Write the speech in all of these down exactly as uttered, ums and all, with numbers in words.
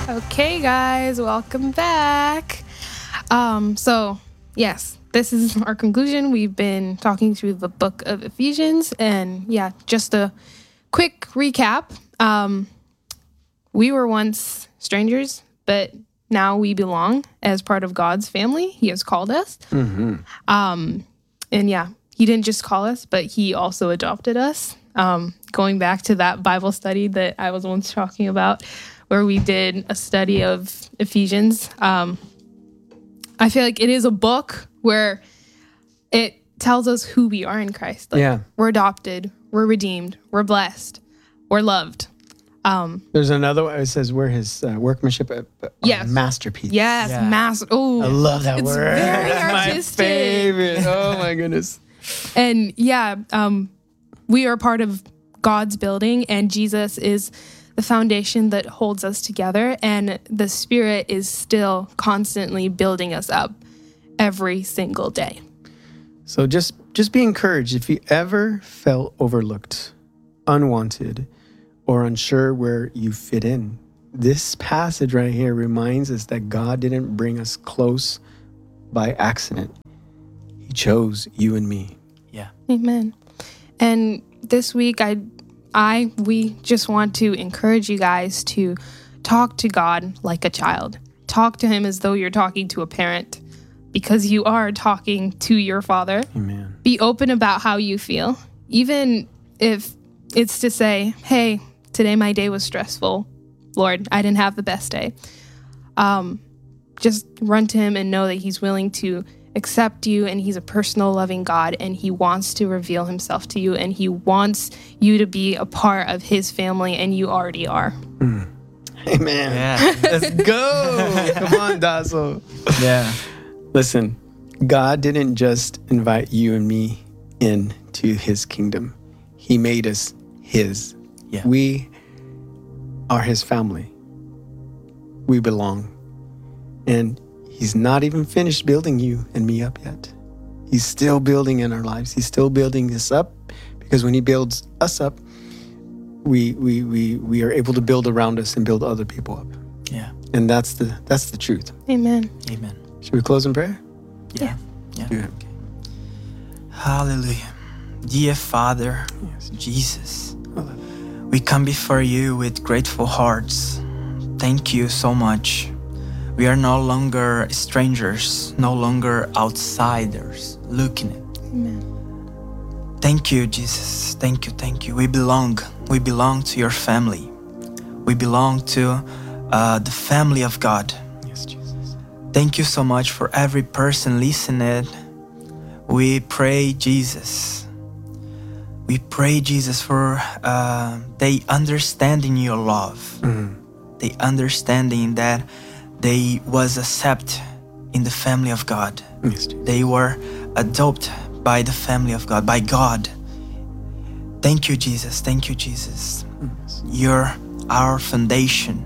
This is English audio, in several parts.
Okay, guys, welcome back. Um, so, yes, this is our conclusion. We've been talking through the book of Ephesians, and yeah, just a quick recap. Um, we were once strangers, but now we belong as part of God's family. He has called us. Mm-hmm. Um, and yeah, he didn't just call us, but he also adopted us. Um, going back to that Bible study that I was once talking about, where we did a study of Ephesians. Um, I feel like it is a book where it tells us who we are in Christ. Like, Yeah. We're adopted, we're redeemed, we're blessed, we're loved. Um, There's another one. It says we're his uh, workmanship, uh, uh, Yes. masterpiece. yes, Yeah. mass. Oh, I love that It's word. very That's my artistic. favorite. Oh my goodness. And yeah, um, we are part of God's building, and Jesus is the foundation that holds us together, and the Spirit is still constantly building us up every single day. So just just be encouraged. If you ever felt overlooked, unwanted, or unsure where you fit in, this passage right here reminds us that God didn't bring us close by accident. He chose you and me. Yeah. Amen. And this week, I, I, we just want to encourage you guys to talk to God like a child. Talk to him as though you're talking to a parent, because you are talking to your Father. Amen. Be open about how you feel, even if it's to say, hey, today my day was stressful. Lord, I didn't have the best day. Um, just run to him and know that he's willing to accept you, and he's a personal, loving God, and he wants to reveal himself to you, and he wants you to be a part of his family, and you already are. Amen. Yeah. Let's go. Come on, Dazzle. Yeah. Listen, God didn't just invite you and me into his kingdom. He made us his. Yeah. We are his family. We belong. And he's not even finished building you and me up yet. He's still building in our lives. He's still building us up, because when he builds us up, we we we we are able to build around us and build other people up. Yeah. And that's the that's the truth. Amen. Amen. Should we close in prayer? Yeah. Yeah. Yeah. Okay. Hallelujah. Dear Father, Yes. Jesus, Hallelujah. we come before you with grateful hearts. Thank you so much. We are no longer strangers, no longer outsiders looking in. Amen. Thank you, Jesus. Thank you, thank you. We belong. We belong to your family. We belong to uh, the family of God. Yes, Jesus. Thank you so much for every person listening. We pray, Jesus. We pray, Jesus, for uh, they understanding your love. Mhm. They understanding that they was accepted in the family of God. Yes, Jesus. They were adopted by the family of God, by God. Thank you, Jesus. Thank you, Jesus. Yes. You're our foundation.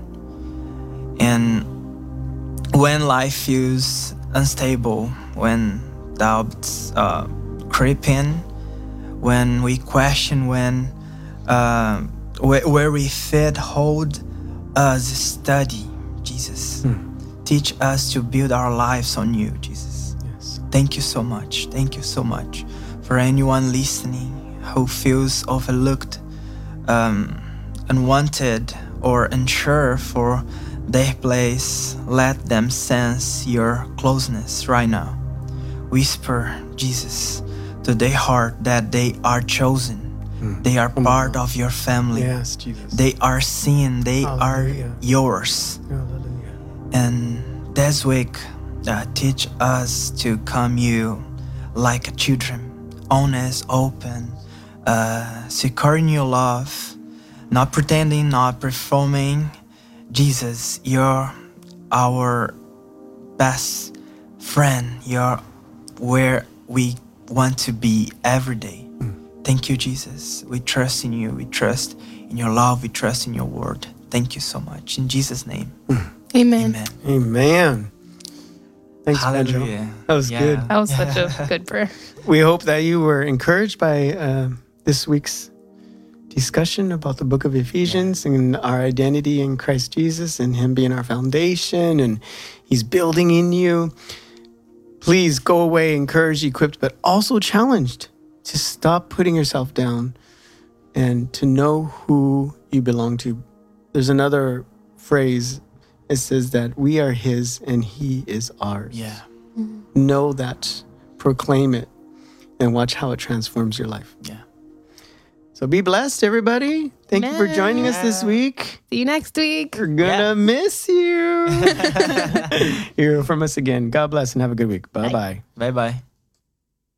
And when life feels unstable, when doubts uh, creep in, when we question when uh, wh- where we fit, hold us steady, Jesus. Mm. Teach us to build our lives on you, Jesus. Yes. Thank you so much. Thank you so much for anyone listening who feels overlooked, um, unwanted, or unsure for their place. Let them sense your closeness right now. Whisper, Jesus, to their heart that they are chosen. Mm. They are Come part on. of your family. Yes, Jesus. They are seen. They Hallelujah. are yours. Hallelujah. And this week, uh, teach us to come you like children, honest, open, uh, securing your love, not pretending, not performing. Jesus, you're our best friend. You're where we want to be every day. Thank you, Jesus. We trust in you. We trust in your love. We trust in your word. Thank you so much. In Jesus' name. Amen. Amen. Amen. Thanks, Pedro. Hallelujah. That was Yeah. good. That was such a good prayer. We hope that you were encouraged by uh, this week's discussion about the book of Ephesians and our identity in Christ Jesus and him being our foundation and he's building in you, please go away encouraged, equipped, but also challenged to stop putting yourself down and to know who you belong to. There's another phrase. It says that we are his and he is ours. Yeah. Know that, proclaim it, and watch how it transforms your life. Yeah. So be blessed, everybody. Thank you for Amen. joining us this week. See you next week. We're gonna Yeah. miss you. Hear from us again. God bless and have a good week. Bye-bye. Bye bye.